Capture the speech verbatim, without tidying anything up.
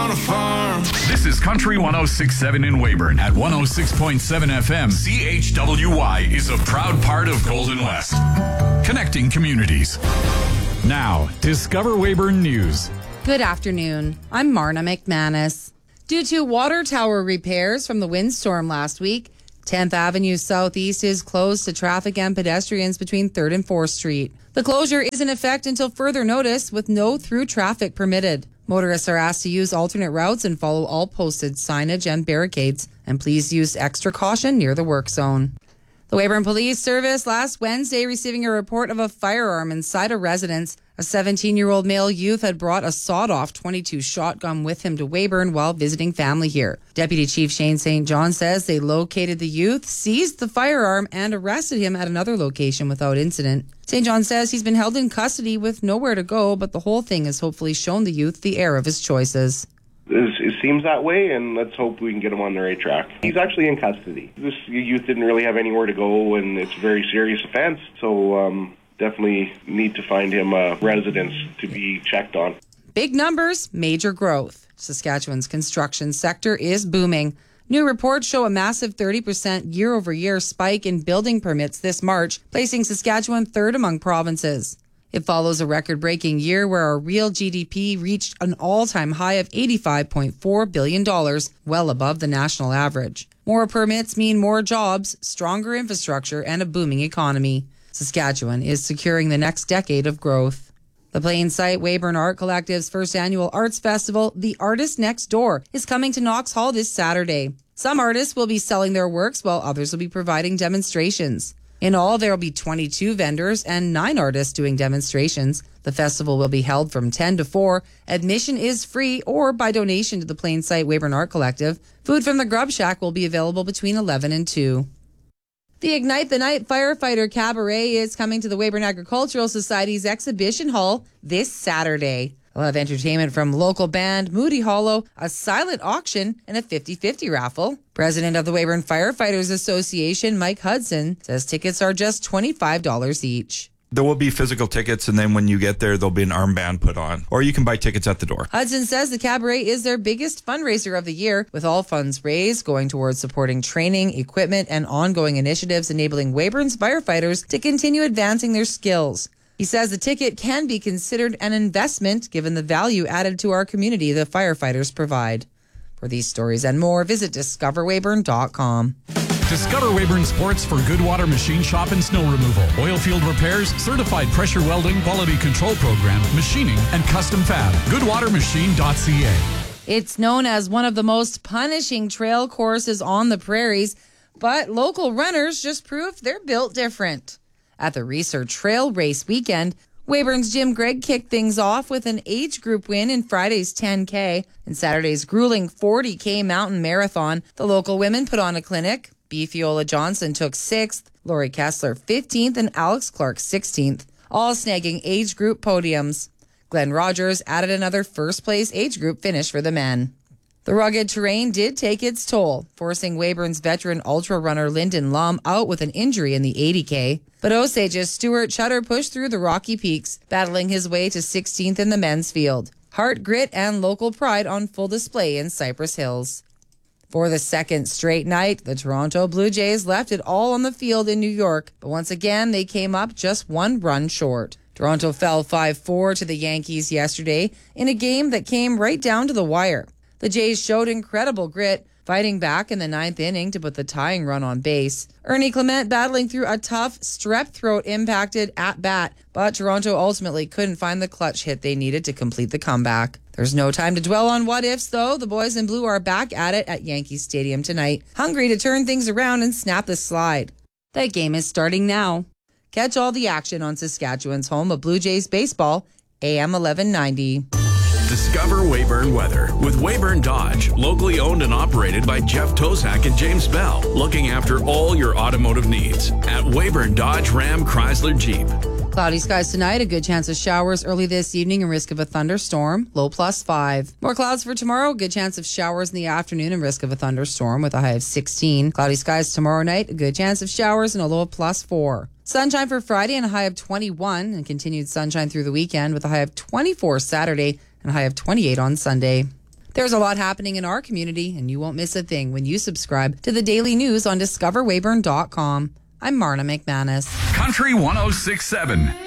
on a farm. This is Country one oh six point seven in Weyburn at one oh six point seven F M. C H W Y is a proud part of Golden West. Connecting communities. Now, Discover Weyburn News. Good afternoon. I'm Marna McManus. Due to water tower repairs from the windstorm last week, tenth Avenue Southeast is closed to traffic and pedestrians between third and fourth Street. The closure is in effect until further notice, with no through traffic permitted. Motorists are asked to use alternate routes and follow all posted signage and barricades, and please use extra caution near the work zone. The Weyburn Police Service last Wednesday receiving a report of a firearm inside a residence. A seventeen-year-old male youth had brought a sawed-off twenty-two shotgun with him to Weyburn while visiting family here. Deputy Chief Shane Saint John says they located the youth, seized the firearm, and arrested him at another location without incident. Saint John says he's been held in custody with nowhere to go, but the whole thing has hopefully shown the youth the error of his choices. It seems that way, and let's hope we can get him on the right track. He's actually in custody. This youth didn't really have anywhere to go, and it's a very serious offense, so um, definitely need to find him a residence to be checked on. Big numbers, major growth. Saskatchewan's construction sector is booming. New reports show a massive thirty percent year-over-year spike in building permits this March, placing Saskatchewan third among provinces. It follows a record-breaking year where our real G D P reached an all-time high of eighty-five point four billion dollars, well above the national average. More permits mean more jobs, stronger infrastructure, and a booming economy. Saskatchewan is securing the next decade of growth. The Plainsight Weyburn Art Collective's first annual arts festival, The Artist Next Door, is coming to Knox Hall this Saturday. Some artists will be selling their works while others will be providing demonstrations. In all, there will be twenty-two vendors and nine artists doing demonstrations. The festival will be held from ten to four. Admission is free or by donation to the Plainsight Weyburn Art Collective. Food from the Grub Shack will be available between eleven and two. The Ignite the Night Firefighter Cabaret is coming to the Weyburn Agricultural Society's exhibition hall this Saturday. We'll have entertainment from local band Moody Hollow, a silent auction, and a fifty-fifty raffle. President of the Weyburn Firefighters Association, Mike Hudson, says tickets are just twenty-five dollars each. There will be physical tickets, and then when you get there, there'll be an armband put on. Or you can buy tickets at the door. Hudson says the cabaret is their biggest fundraiser of the year, with all funds raised going towards supporting training, equipment, and ongoing initiatives enabling Weyburn's firefighters to continue advancing their skills. He says the ticket can be considered an investment given the value added to our community the firefighters provide. For these stories and more, visit discover weyburn dot com. Discover Weyburn Sports for Goodwater Machine Shop and Snow Removal, oil field repairs, certified pressure welding, quality control program, machining, and custom fab. goodwater machine dot c a. It's known as one of the most punishing trail courses on the prairies, but local runners just proved they're built different. At the Research Trail Race weekend, Weyburn's Jim Gregg kicked things off with an age group win in Friday's ten K. In Saturday's grueling forty K mountain marathon, the local women put on a clinic. B. Fiola Johnson took sixth, Lori Kessler fifteenth, and Alex Clark sixteenth, all snagging age group podiums. Glenn Rogers added another first-place age group finish for the men. The rugged terrain did take its toll, forcing Weyburn's veteran ultra-runner Lyndon Lum out with an injury in the eighty K. But Osage's Stuart Chutter pushed through the rocky peaks, battling his way to sixteenth in the men's field. Heart, grit, and local pride on full display in Cypress Hills. For the second straight night, the Toronto Blue Jays left it all on the field in New York, but once again they came up just one run short. Toronto fell five four to the Yankees yesterday in a game that came right down to the wire. The Jays showed incredible grit, fighting back in the ninth inning to put the tying run on base. Ernie Clement battling through a tough, strep throat-impacted at-bat, but Toronto ultimately couldn't find the clutch hit they needed to complete the comeback. There's no time to dwell on what-ifs, though. The boys in blue are back at it at Yankee Stadium tonight, hungry to turn things around and snap the slide. That game is starting now. Catch all the action on Saskatchewan's home of Blue Jays baseball, A M eleven ninety. Discover Weyburn weather with Weyburn Dodge, locally owned and operated by Jeff Tozak and James Bell, looking after all your automotive needs at Weyburn Dodge Ram Chrysler Jeep. Cloudy skies tonight, a good chance of showers early this evening and risk of a thunderstorm, low plus five. More clouds for tomorrow, good chance of showers in the afternoon and risk of a thunderstorm with a high of sixteen. Cloudy skies tomorrow night, a good chance of showers and a low of plus four. Sunshine for Friday and a high of twenty-one, and continued sunshine through the weekend with a high of twenty-four Saturday and a high of twenty-eight on Sunday. There's a lot happening in our community, and you won't miss a thing when you subscribe to the daily news on discover weyburn dot com. I'm Marna McManus. Country one oh six point seven.